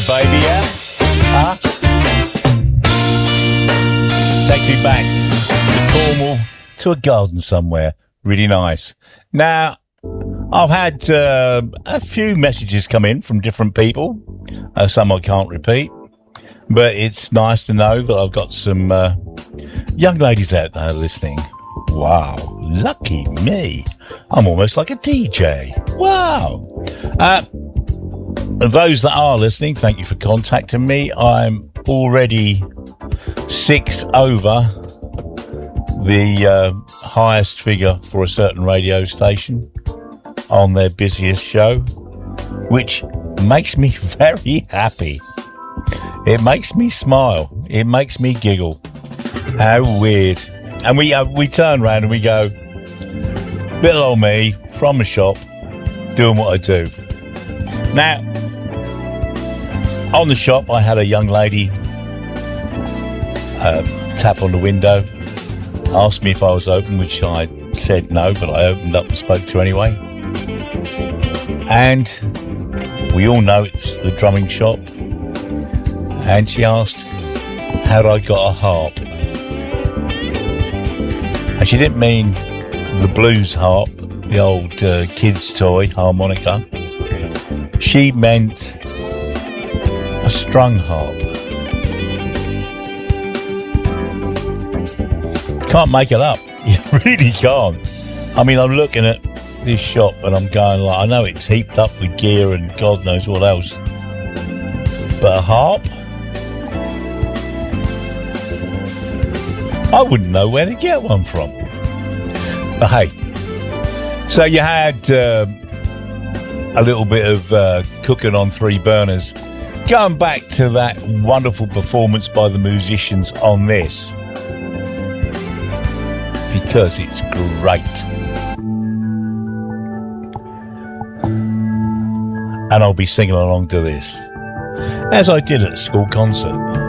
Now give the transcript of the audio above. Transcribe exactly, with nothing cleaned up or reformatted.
baby, yeah? Huh? Takes me back to Cornwall, to a garden somewhere. Really nice. Now, I've had uh, a few messages come in from different people. Uh, some I can't repeat. But it's nice to know that I've got some uh, young ladies out there listening. Wow, lucky me. I'm almost like a D J. Wow. Uh, those that are listening, thank you for contacting me. I'm already six over the uh, highest figure for a certain radio station on their busiest show, which makes me very happy. It makes me smile. It makes me giggle. How weird. And we uh, we turn around and we go, little old me from the shop, doing what I do. Now, on the shop, I had a young lady uh, tap on the window, asked me if I was open, which I said no, but I opened up and spoke to her anyway. And we all know it's the drumming shop. And she asked, had I got a harp? And she didn't mean the blues harp, the old uh, kids' toy harmonica. She meant a strung harp. Can't make it up. You really can't. I mean, I'm looking at this shop and I'm going like, I know it's heaped up with gear and God knows what else. But a harp? I wouldn't know where to get one from. But hey, so you had uh, a little bit of uh, cooking on three burners. Going back to that wonderful performance by the musicians on this, because it's great. And I'll be singing along to this, as I did at a school concert.